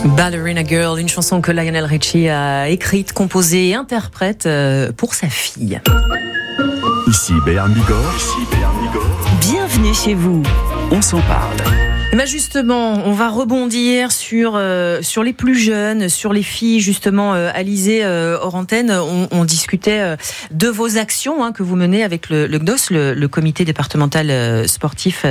Ballerina Girl, une chanson que Lionel Richie a écrite, composée et interprète pour sa fille. Ici Béarn Bigorre. Bienvenue chez vous. On s'en parle. Et bien justement, on va rebondir sur les plus jeunes, sur les filles justement. Alizée, hors antenne, on discutait de vos actions que vous menez avec le CDOS, le comité départemental sportif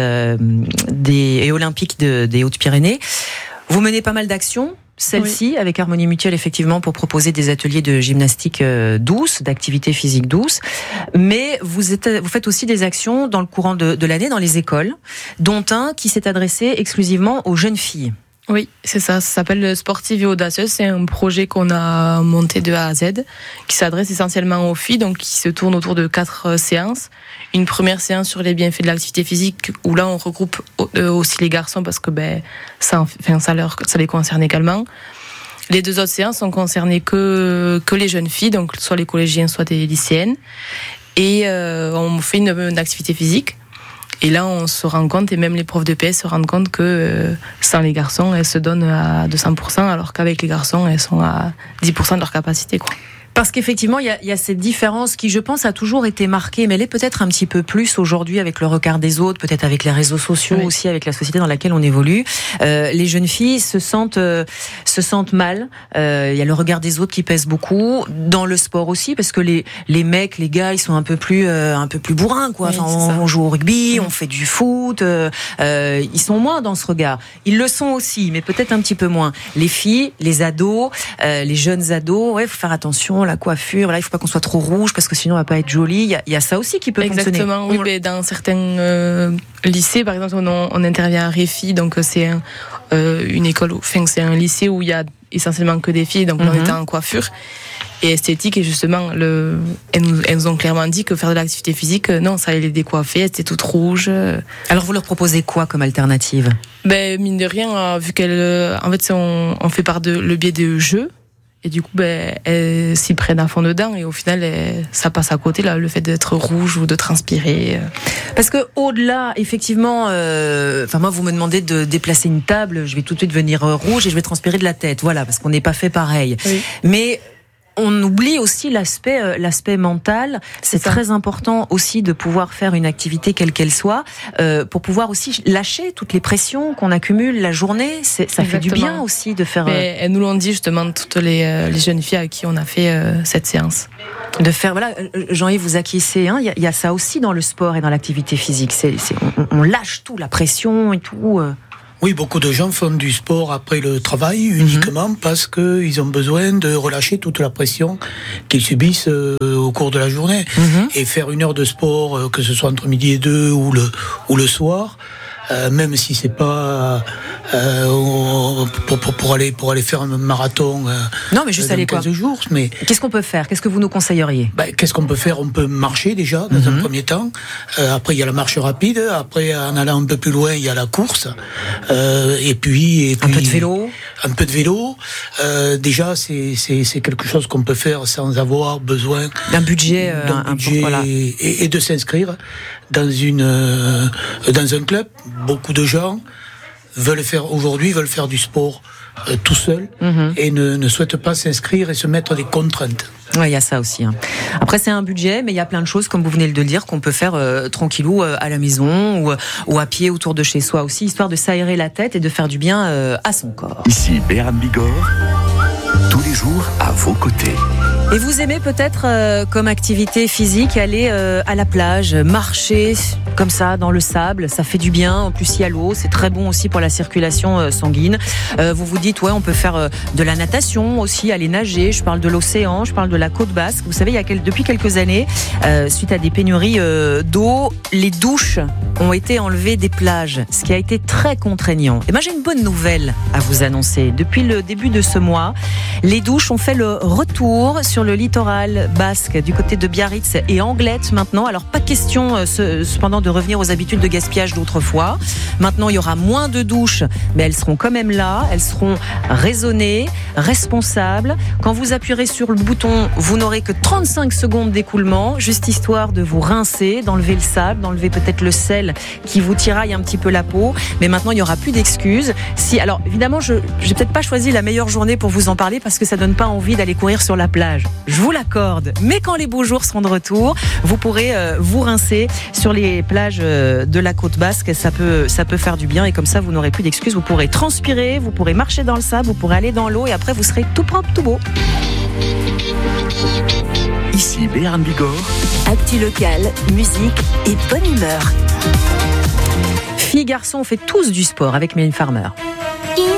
et olympique des Hautes-Pyrénées. Vous menez pas mal d'actions. Celle-ci, avec Harmonie Mutuelle, effectivement, pour proposer des ateliers de gymnastique douce, d'activité physique douce. Mais vous faites aussi des actions dans le courant de l'année dans les écoles, dont un qui s'est adressé exclusivement aux jeunes filles. Oui, c'est ça. Ça s'appelle Sportive et Audacieuse. C'est un projet qu'on a monté de A à Z, qui s'adresse essentiellement aux filles, donc qui se tourne autour de 4 séances. Une première séance sur les bienfaits de l'activité physique, où là on regroupe aussi les garçons parce que ça les concerne également. Les 2 autres séances sont concernées que les jeunes filles, donc soit les collégiennes, soit des lycéennes. Et on fait une activité physique. Et là, on se rend compte, et même les profs de PS se rendent compte que sans les garçons, elles se donnent à 200%, alors qu'avec les garçons, elles sont à 10% de leur capacité, quoi. Parce qu'effectivement, il y a cette différence qui, je pense, a toujours été marquée, mais elle est peut-être un petit peu plus aujourd'hui avec le regard des autres, peut-être avec les réseaux sociaux aussi, avec la société dans laquelle on évolue. Les jeunes filles se sentent mal. Il y a le regard des autres qui pèse beaucoup. Dans le sport aussi, parce que les mecs, les gars, ils sont un peu plus bourrins, quoi. Oui, on joue au rugby, on fait du foot. Ils sont moins dans ce regard. Ils le sont aussi, mais peut-être un petit peu moins. Les filles, les ados, les jeunes ados, faut faire attention. La coiffure, là, il faut pas qu'on soit trop rouge parce que sinon on va pas être joli. Il y a ça aussi qui peut fonctionner. Exactement. Oui, dans certains lycées, par exemple, on intervient à Réfi, donc c'est une école, c'est un lycée où il y a essentiellement que des filles, donc on était en coiffure et esthétique, et justement, elles nous ont clairement dit que faire de l'activité physique, non, ça allait les décoiffer, elles étaient toutes rouges. Alors vous leur proposez quoi comme alternative ? Mine de rien, vu qu'elles, en fait, on fait par le biais de jeux. Et du coup, elles s'y prennent à fond dedans, et au final, ça passe à côté, là, le fait d'être rouge ou de transpirer. Parce que au-delà, effectivement, moi, vous me demandez de déplacer une table, je vais tout de suite venir rouge et je vais transpirer de la tête, voilà, parce qu'on n'est pas fait pareil. Oui. Mais on oublie aussi l'aspect mental. C'est très important aussi de pouvoir faire une activité quelle qu'elle soit, pour pouvoir aussi lâcher toutes les pressions qu'on accumule la journée. Ça fait du bien aussi de faire. Elles nous l'ont dit justement, toutes les jeunes filles à qui on a fait cette séance. De faire, voilà, Jean-Yves, vous acquiescez, il y a ça aussi dans le sport et dans l'activité physique. On lâche tout, la pression et tout. Oui, beaucoup de gens font du sport après le travail uniquement parce qu'ils ont besoin de relâcher toute la pression qu'ils subissent au cours de la journée. Et faire 1 heure de sport, que ce soit entre midi et 2 ou le soir, même si c'est pas pour aller faire un marathon non, mais juste aller 15 jours, mais qu'est-ce qu'on peut faire ? Qu'est-ce que vous nous conseilleriez ? Qu'est-ce qu'on peut faire ? On peut marcher déjà dans un premier temps, après il y a la marche rapide, après en allant un peu plus loin il y a la course, et puis un peu de vélo. Déjà c'est quelque chose qu'on peut faire sans avoir besoin d'un budget, voilà. et de s'inscrire dans un club. Beaucoup de gens veulent faire du sport tout seul et ne souhaitent pas s'inscrire et se mettre des contraintes. Oui, il y a ça aussi. Après, c'est un budget, mais il y a plein de choses, comme vous venez de le dire, qu'on peut faire tranquillou à la maison ou à pied autour de chez soi aussi, histoire de s'aérer la tête et de faire du bien à son corps. Ici Béarn Bigorre, tous les jours à vos côtés. Et vous aimez peut-être comme activité physique aller à la plage, marcher comme ça dans le sable, ça fait du bien. En plus il y a l'eau, c'est très bon aussi pour la circulation sanguine. Vous vous dites on peut faire de la natation aussi, aller nager. Je parle de l'océan, je parle de la côte basque. Vous savez, depuis quelques années, suite à des pénuries d'eau, les douches ont été enlevées des plages, ce qui a été très contraignant. Et moi j'ai une bonne nouvelle à vous annoncer. Depuis le début de ce mois, les douches ont fait le retour sur sur le littoral basque, du côté de Biarritz et Anglette maintenant. Alors pas question cependant de revenir aux habitudes de gaspillage d'autrefois. Maintenant il y aura moins de douches, mais elles seront quand même là, elles seront raisonnées, responsables. Quand vous appuierez sur le bouton, vous n'aurez que 35 secondes d'écoulement, juste histoire de vous rincer, d'enlever le sable, d'enlever peut-être le sel qui vous tiraille un petit peu la peau. Mais maintenant il n'y aura plus d'excuses. Alors évidemment, je n'ai peut-être pas choisi la meilleure journée pour vous en parler parce que ça donne pas envie d'aller courir sur la plage. Je vous l'accorde. Mais quand les beaux jours seront de retour, vous pourrez vous rincer sur les plages de la côte basque. Ça peut faire du bien et comme ça, vous n'aurez plus d'excuses. Vous pourrez transpirer, vous pourrez marcher dans le sable, vous pourrez aller dans l'eau et après, vous serez tout propre, tout beau. Ici Béarn Bigorre. Actu locale, musique et bonne humeur. Filles, garçons, on fait tous du sport avec Mylène Farmer.